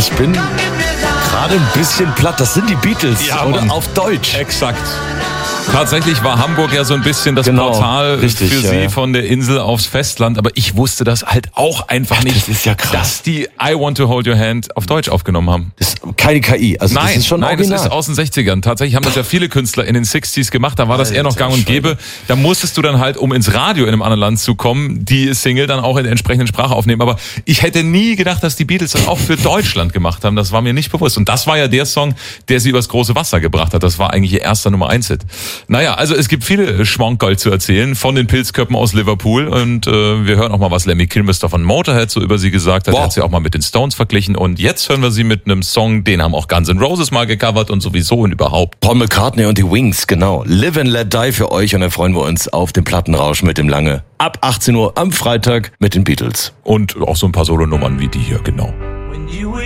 Ich bin gerade ein bisschen platt. Das sind die Beatles, Ja, oder? Mann. Auf Deutsch. Exakt. Tatsächlich war Hamburg ja so ein bisschen das Genau, Portal richtig, für ja, sie ja. von der Insel aufs Festland, aber ich wusste das halt auch einfach nicht, das ist ja krass. dass die I Want to Hold Your Hand auf Deutsch aufgenommen haben. Das ist keine KI, also das ist schon nein, original. das ist aus den 60ern. Tatsächlich haben das ja viele Künstler in den 60s gemacht, da war das eher noch gang und gäbe. Da musstest du dann halt, um ins Radio in einem anderen Land zu kommen, die Single dann auch in der entsprechenden Sprache aufnehmen. Aber ich hätte nie gedacht, dass die Beatles das auch für Deutschland gemacht haben. Das war mir nicht bewusst. Und das war ja der Song, der sie übers große Wasser gebracht hat. Das war eigentlich ihr erster Nummer 1-Hit. Naja, also es gibt viele Schmankerl zu erzählen von den Pilzköppen aus Liverpool. Und wir hören auch mal, was Lemmy Kilmister von Motorhead so über sie gesagt hat. Wow. Er hat sie auch mal mit den Stones verglichen. Und jetzt hören wir sie mit einem Song, den haben auch Guns N' Roses mal gecovert und sowieso und überhaupt. Paul McCartney und die Wings, genau. Live and Let Die für euch und dann freuen wir uns auf den Plattenrausch mit dem Lange. Ab 18 Uhr am Freitag mit den Beatles. Und auch so ein paar Solonummern wie die hier, genau.